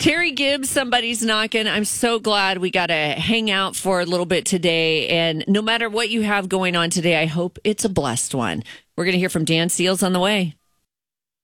Terry Gibbs, Somebody's Knocking. I'm so glad we got to hang out for a little bit today. And no matter what you have going on today, I hope it's a blessed one. We're going to hear from Dan Seals on the way.